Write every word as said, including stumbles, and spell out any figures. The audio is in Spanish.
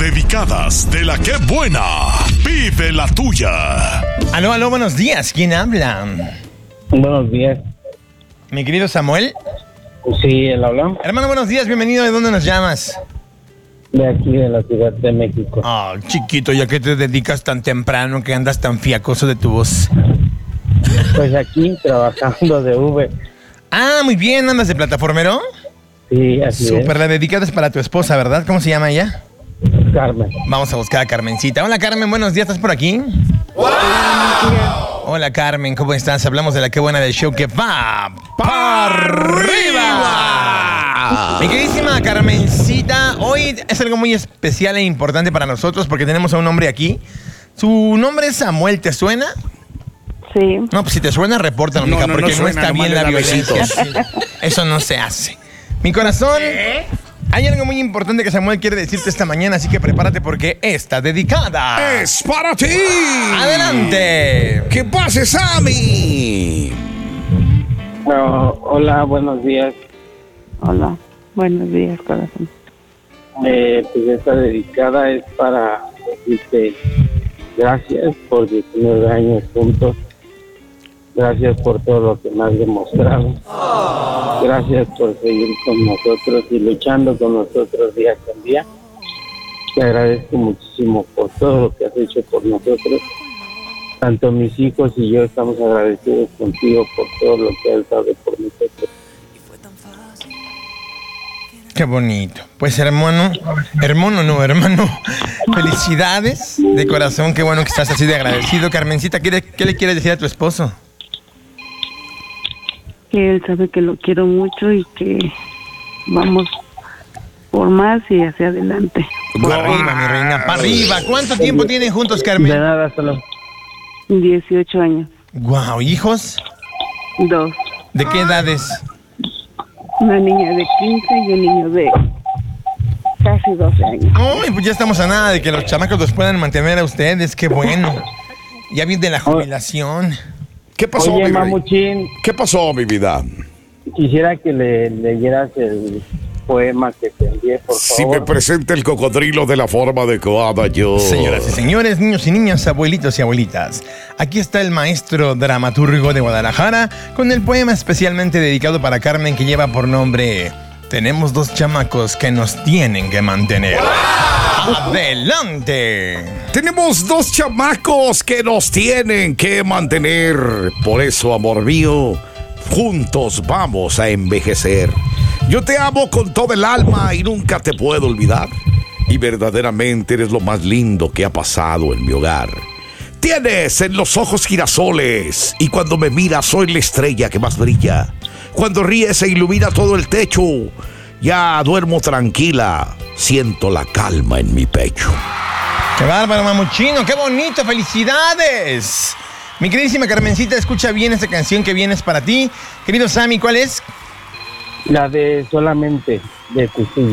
dedicadas de la que buena. Vive la tuya. Aló, aló, buenos días. ¿Quién habla? Buenos días. Mi querido Samuel. Sí, él habla. Hermano, buenos días. Bienvenido. ¿De dónde nos llamas? De aquí, de la Ciudad de México. Ah, oh, chiquito, ¿ya que te dedicas tan temprano que andas tan fiacoso de tu voz? Pues aquí, trabajando de Uber. Ah, muy bien. ¿Andas de plataformero? Sí, así es. Súper, la dedicada es para tu esposa, ¿verdad? ¿Cómo se llama ella? Carmen. Vamos a buscar a Carmencita. Hola, Carmen, buenos días. ¿Estás por aquí? ¡Wow! Hola, Carmen, ¿cómo estás? Hablamos de la que buena del show que va para arriba. Mi queridísima Carmencita, hoy es algo muy especial e importante para nosotros porque tenemos a un hombre aquí. Su nombre es Samuel, ¿te suena? Sí. No, pues si te suena, repórtalo, No, mija, no, porque no no, suena, está bien nomás la le da violencia. besitos. Eso no se hace. Mi corazón, hay algo muy importante que Samuel quiere decirte esta mañana, así que prepárate porque está dedicada. ¡Es para ti! ¡Adelante! ¡Que pase, Sammy! Oh, hola, buenos días. Hola. Buenos días, corazón. Eh, pues esta dedicada es para decirte gracias por diecinueve años juntos. Gracias por todo lo que me has demostrado. Gracias por seguir con nosotros y luchando con nosotros día con día. Te agradezco muchísimo por todo lo que has hecho por nosotros. Tanto mis hijos y yo estamos agradecidos contigo por todo lo que has dado por nosotros. Qué bonito. Pues hermano, hermano no, hermano. Felicidades de corazón. Qué bueno que estás así de agradecido. Carmencita, ¿qué, qué le quieres decir a tu esposo? Que él sabe que lo quiero mucho y que vamos por más y hacia adelante. Para arriba, mi reina, para arriba. ¿Cuánto tiempo tienen juntos, Carmen? De nada, solo. dieciocho años. Guau, ¿hijos? Dos. ¿De qué edades? Una niña de quince y un niño de casi doce años. Uy, pues ya estamos a nada de que los chamacos los puedan mantener a ustedes. Qué bueno. Ya viene la jubilación. ¿Qué pasó, Oye, mi rey? Mamuchín, ¿Qué pasó, mi vida? quisiera que le leyeras el poema que te envié, por Si favor. me presenta el cocodrilo de la forma adecuada, yo... Señoras y señores, niños y niñas, abuelitos y abuelitas, aquí está el maestro dramaturgo de Guadalajara con el poema especialmente dedicado para Carmen que lleva por nombre Tenemos dos chamacos que nos tienen que mantener. ¡Adelante! Tenemos dos chamacos que nos tienen que mantener. Por eso, amor mío, juntos vamos a envejecer. Yo te amo con todo el alma y nunca te puedo olvidar. Y verdaderamente eres lo más lindo que ha pasado en mi hogar. Tienes en los ojos girasoles y cuando me miras soy la estrella que más brilla. Cuando ríes se ilumina todo el techo. Ya duermo tranquila, siento la calma en mi pecho. ¡Qué bárbaro, mamuchino! ¡Qué bonito! ¡Felicidades! Mi queridísima Carmencita, escucha bien esta canción que viene es para ti. Querido Sammy, ¿cuál es? La de Solamente, de Cristina.